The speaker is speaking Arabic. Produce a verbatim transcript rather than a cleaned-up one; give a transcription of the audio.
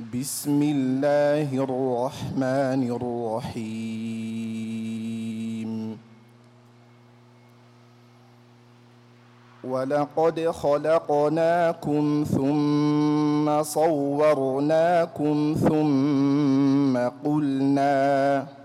بسم الله الرحمن الرحيم ولقد خلقناكم ثم صورناكم ثم قلنا